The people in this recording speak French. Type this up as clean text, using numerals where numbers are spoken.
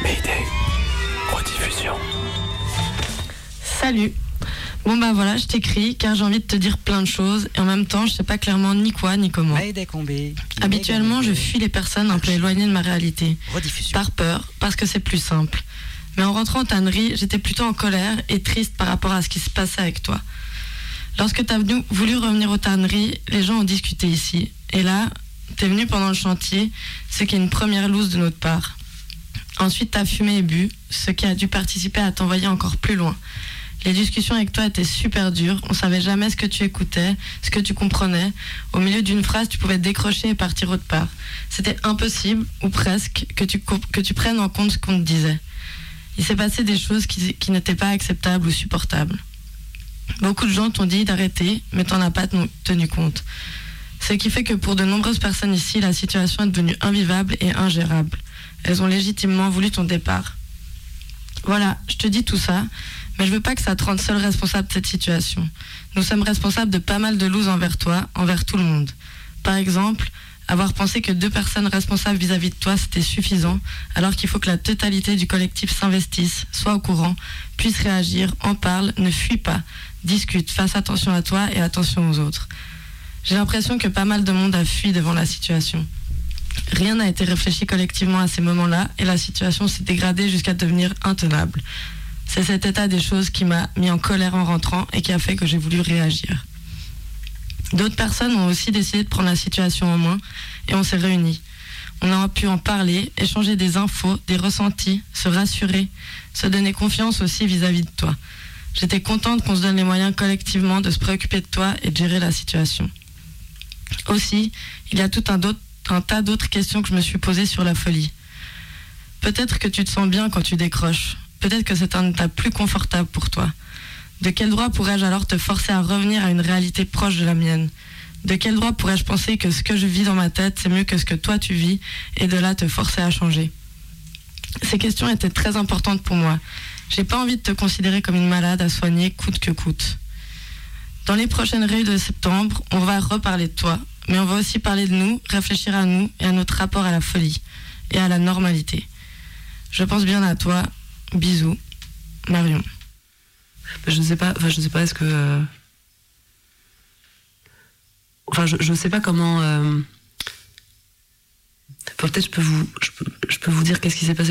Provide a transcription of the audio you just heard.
Mayday, rediffusion. Salut. Bon bah voilà, je t'écris car j'ai envie de te dire plein de choses et en même temps je sais pas clairement ni quoi ni comment. Mayday combé. Habituellement je fuis les personnes un peu éloignées de ma réalité. Rediffusion. Par peur, parce que c'est plus simple. Mais en rentrant en tannerie, j'étais plutôt en colère et triste par rapport à ce qui se passait avec toi. Lorsque t'as voulu revenir aux tanneries, les gens ont discuté ici. Et là, t'es venu pendant le chantier, ce qui est une première loose de notre part. Ensuite, t'as fumé et bu, ce qui a dû participer à t'envoyer encore plus loin. Les discussions avec toi étaient super dures, on savait jamais ce que tu écoutais, ce que tu comprenais. Au milieu d'une phrase, tu pouvais décrocher et partir autre part. C'était impossible, ou presque, que tu prennes en compte ce qu'on te disait. Il s'est passé des choses qui n'étaient pas acceptables ou supportables. Beaucoup de gens t'ont dit d'arrêter, mais t'en as pas tenu compte. Ce qui fait que pour de nombreuses personnes ici, la situation est devenue invivable et ingérable. Elles ont légitimement voulu ton départ. Voilà, je te dis tout ça, mais je veux pas que ça te rende seul responsable de cette situation. Nous sommes responsables de pas mal de looses envers toi, envers tout le monde. Par exemple, avoir pensé que 2 personnes responsables vis-à-vis de toi, c'était suffisant, alors qu'il faut que la totalité du collectif s'investisse, soit au courant, puisse réagir, en parle, ne fuit pas, discute, fasse attention à toi et attention aux autres. J'ai l'impression que pas mal de monde a fui devant la situation. Rien n'a été réfléchi collectivement à ces moments-là et la situation s'est dégradée jusqu'à devenir intenable. C'est cet état des choses qui m'a mis en colère en rentrant et qui a fait que j'ai voulu réagir. D'autres personnes ont aussi décidé de prendre la situation en main et on s'est réunis. On a pu en parler, échanger des infos, des ressentis, se rassurer, se donner confiance aussi vis-à-vis de toi. J'étais contente qu'on se donne les moyens collectivement de se préoccuper de toi et de gérer la situation. Aussi, il y a tout un tas d'autres questions que je me suis posées sur la folie. Peut-être que tu te sens bien quand tu décroches. Peut-être que c'est un état plus confortable pour toi. De quel droit pourrais-je alors te forcer à revenir à une réalité proche de la mienne ? De quel droit pourrais-je penser que ce que je vis dans ma tête, c'est mieux que ce que toi tu vis, et de là te forcer à changer ? Ces questions étaient très importantes pour moi. J'ai pas envie de te considérer comme une malade à soigner coûte que coûte. Dans les prochaines réunions de septembre, on va reparler de toi, mais on va aussi parler de nous, réfléchir à nous et à notre rapport à la folie et à la normalité. Je pense bien à toi. Bisous. Marion. Je sais pas, est-ce que... je sais pas comment... Peut-être je peux vous dire qu'est-ce qui s'est passé